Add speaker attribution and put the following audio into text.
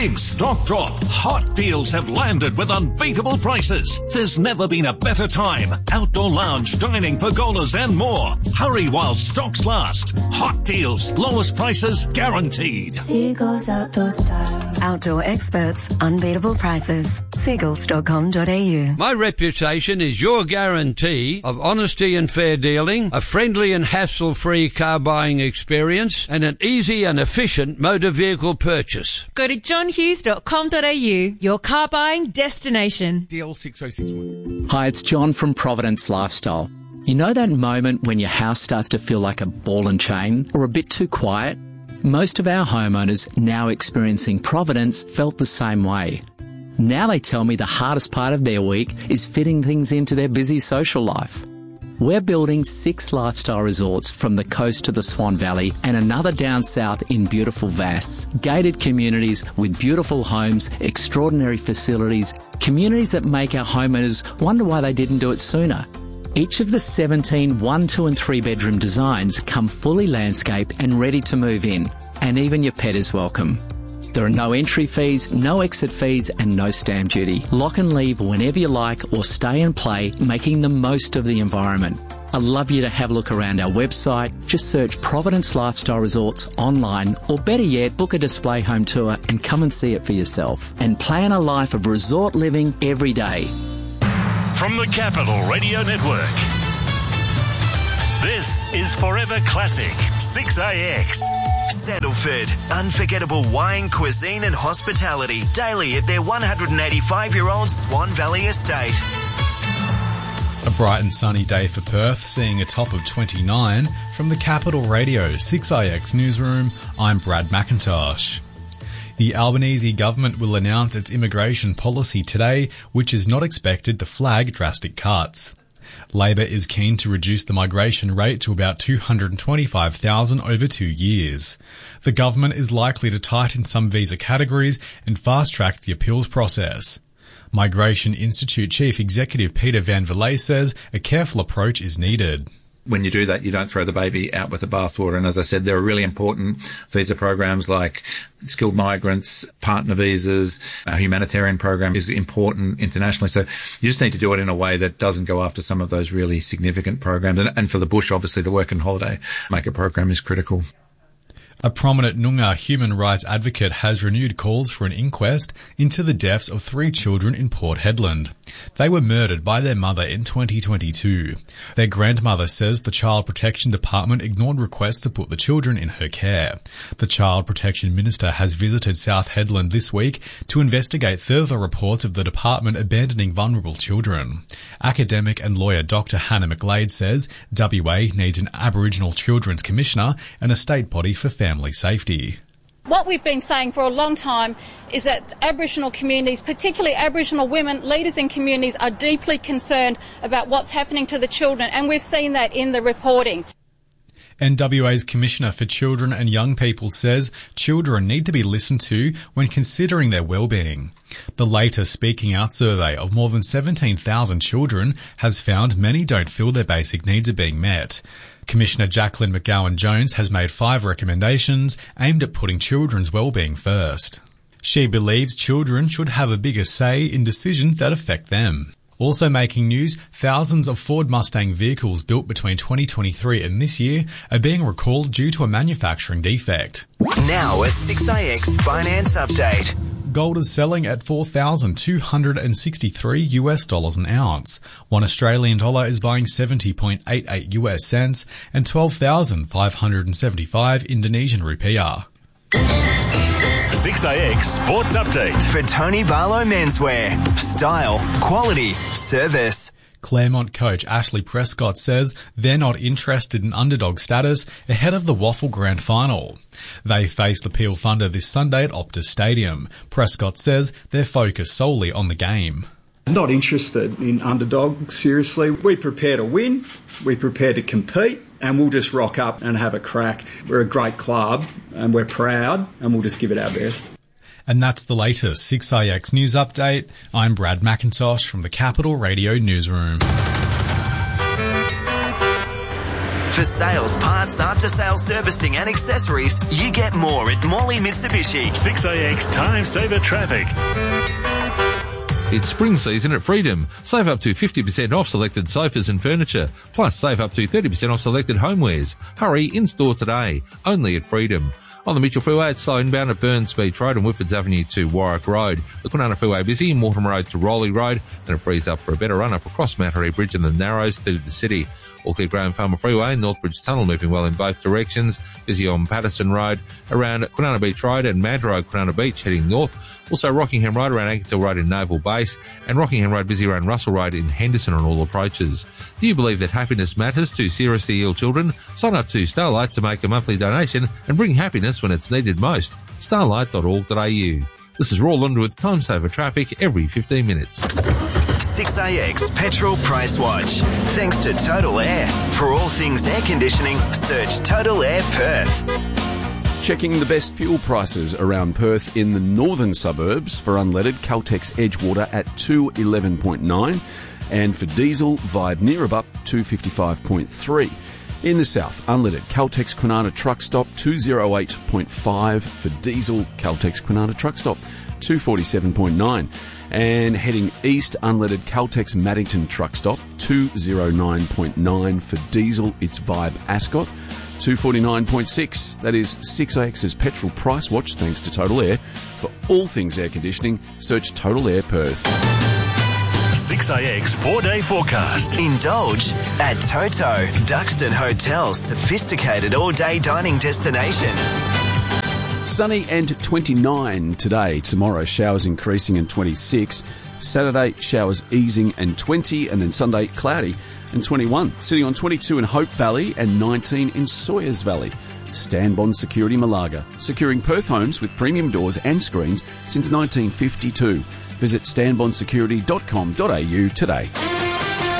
Speaker 1: Big stock drop. Hot deals have landed with unbeatable prices. There's never been a better time. Outdoor lounge, dining, pergolas and more. Hurry while stocks last. Hot deals, lowest prices guaranteed.
Speaker 2: Seagulls Outdoor Style. Outdoor experts, unbeatable prices. Seagulls.com.au.
Speaker 3: My reputation is your guarantee of honesty and fair dealing, a friendly and hassle-free car buying experience, and an easy and efficient motor vehicle purchase.
Speaker 4: Go to johnhughes.com.au, your car buying destination.
Speaker 5: DL 6061.
Speaker 6: Hi, it's John from Providence Lifestyle. You know that moment when your house starts to feel like a ball and chain or a bit too quiet? Most of our homeowners now experiencing Providence felt the same way. Now they tell me the hardest part of their week is fitting things into their busy social life. We're building 6 lifestyle resorts from the coast to the Swan Valley and another down south in beautiful Vass. Gated communities with beautiful homes, extraordinary facilities, communities that make our homeowners wonder why they didn't do it sooner. Each of the 17 1, 2 and 3 bedroom designs come fully landscaped and ready to move in, and even your pet is welcome. There are no entry fees, no exit fees and no stamp duty. Lock and leave whenever you like or stay and play, making the most of the environment. I'd love you to have a look around our website. Just search Providence Lifestyle Resorts online, or better yet, book a display home tour and come and see it for yourself. And plan a life of resort living every day.
Speaker 1: From the Capital Radio Network, this is Forever Classic 6AX.
Speaker 7: Sandalford, unforgettable wine, cuisine and hospitality daily at their 185-year-old Swan Valley estate.
Speaker 8: A bright and sunny day for Perth, seeing a top of 29. From the Capital Radio 6IX newsroom, I'm Brad McIntosh. The Albanese government will announce its immigration policy today, which is not expected to flag drastic cuts. Labor is keen to reduce the migration rate to about 225,000 over 2 years. The government is likely to tighten some visa categories and fast-track the appeals process. Migration Institute Chief Executive Peter Van Vliet says a careful approach is needed.
Speaker 9: When you do that, you don't throw the baby out with the bathwater. And as I said, there are really important visa programs like skilled migrants, partner visas. A humanitarian program is important internationally. So you just need to do it in a way that doesn't go after some of those really significant programs. And for the bush, obviously, the work and holiday maker program is critical.
Speaker 8: A prominent Noongar human rights advocate has renewed calls for an inquest into the deaths of 3 children in Port Hedland. They were murdered by their mother in 2022. Their grandmother says the Child Protection Department ignored requests to put the children in her care. The Child Protection Minister has visited South Hedland this week to investigate further reports of the department abandoning vulnerable children. Academic and lawyer Dr. Hannah McGlade says WA needs an Aboriginal Children's Commissioner and a state body for family safety.
Speaker 10: What we've been saying for a long time is that Aboriginal communities, particularly Aboriginal women, leaders in communities, are deeply concerned about what's happening to the children, and we've seen that in the reporting.
Speaker 8: NWA's Commissioner for Children and Young People says children need to be listened to when considering their well-being. The latest Speaking Out survey of more than 17,000 children has found many don't feel their basic needs are being met. Commissioner Jacqueline McGowan-Jones has made 5 recommendations aimed at putting children's well-being first. She believes children should have a bigger say in decisions that affect them. Also making news, thousands of Ford Mustang vehicles built between 2023 and this year are being recalled due to a manufacturing defect.
Speaker 7: Now a 6IX finance update.
Speaker 8: Gold is selling at $4,263 an ounce. 1 Australian dollar is buying 70.88 US cents and 12,575 Indonesian rupiah.
Speaker 1: 6AX Sports Update.
Speaker 7: For Tony Barlow Menswear. Style, quality, service.
Speaker 8: Claremont coach Ashley Prescott says they're not interested in underdog status ahead of the Waffle Grand Final. They face the Peel Thunder this Sunday at Optus Stadium. Prescott says they're focused solely on the game.
Speaker 11: Not interested in underdog, seriously. We prepare to win, we prepare to compete, and we'll just rock up and have a crack. We're a great club and we're proud and we'll just give it our best.
Speaker 8: And that's the latest 6IX News Update. I'm Brad McIntosh from the Capital Radio Newsroom.
Speaker 7: For sales, parts, after-sales servicing and accessories, you get more at Morley Mitsubishi.
Speaker 5: 6AX Time Saver Traffic.
Speaker 12: It's spring season at Freedom. Save up to 50% off selected sofas and furniture. Plus, save up to 30% off selected homewares. Hurry, in-store today. Only at Freedom. On the Mitchell Freeway, it's slow inbound at Burns Beach Road and Whitfords Avenue to Warwick Road. The Kwinana Freeway busy, Mortimer Road to Rowley Road, and it frees up for a better run-up across Mattery Bridge and the Narrows through the city. Orchid Graham Farmer Freeway, Northbridge Tunnel moving well in both directions. Busy on Patterson Road, around Kwinana Beach Road and Mad Road, Kwinana Beach heading north. Also Rockingham Road around Ankershill Road in Naval Base, and Rockingham Road busy around Russell Road in Henderson on all approaches. Do you believe that happiness matters to seriously ill children? Sign up to Starlight to make a monthly donation and bring happiness when it's needed most. Starlight.org.au. This is Roland with Time Saver Traffic every 15 minutes.
Speaker 7: 6AX Petrol Price Watch. Thanks to Total Air. For all things air conditioning, search Total Air Perth.
Speaker 13: Checking the best fuel prices around Perth in the northern suburbs. For unleaded, Caltex Edgewater at 211.9, and for diesel, Vibe Neerabup 255.3. In the south, unleaded, Caltex Kwinana Truck Stop 208.5. For diesel, Caltex Kwinana Truck Stop 247.9. And heading east, unleaded, Caltex Maddington Truck Stop 209.9. For diesel, it's Vibe Ascot 249.6. That is 6AX's Petrol Price Watch, thanks to Total Air. For all things air conditioning, search Total Air Perth.
Speaker 5: 6AX 4-day forecast.
Speaker 7: Indulge at Toto, Duxton Hotel's sophisticated all-day dining destination.
Speaker 13: Sunny and 29 today. Tomorrow, showers increasing and 26. Saturday, showers easing and 20. And then Sunday, cloudy and 21. Sitting on 22 in Hope Valley and 19 in Sawyers Valley. Stanbond Security Malaga, securing Perth homes with premium doors and screens since 1952. Visit stanbondsecurity.com.au today.